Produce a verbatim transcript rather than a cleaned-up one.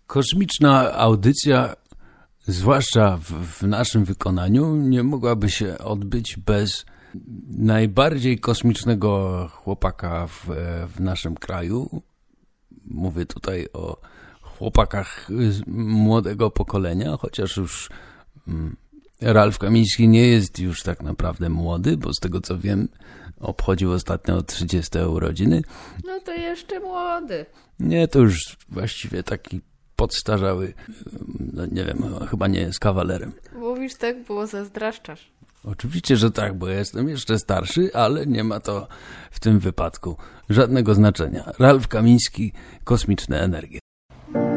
Kosmiczna audycja, zwłaszcza w, w naszym wykonaniu, nie mogłaby się odbyć bez najbardziej kosmicznego chłopaka w, w naszym kraju. Mówię tutaj o chłopakach z młodego pokolenia, chociaż już mm, Ralf Kamiński nie jest już tak naprawdę młody, bo z tego co wiem, obchodził ostatnio trzydzieste urodziny. No to jeszcze młody. Nie, to już właściwie taki podstarzały, no nie wiem, chyba nie jest kawalerem. Mówisz tak, bo zazdraszczasz. Oczywiście, że tak, bo ja jestem jeszcze starszy, ale nie ma to w tym wypadku żadnego znaczenia. Ralf Kamiński, Kosmiczne Energie.